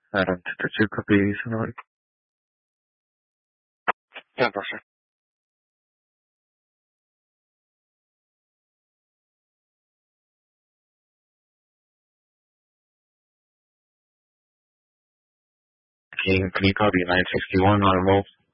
Two copies. Yeah, proszę. Can you copy 961 on remote?